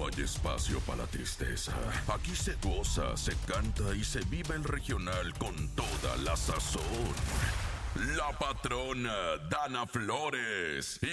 hay espacio para la tristeza. Aquí se goza, se canta y se vive el regional con toda la sazón. La patrona Dana Flores